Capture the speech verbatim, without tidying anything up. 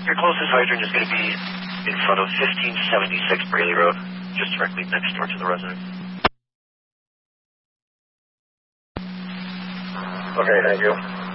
Your closest hydrant is going to be in front of fifteen seventy-six Braley Road, just directly next door to the residence. Okay, thank you.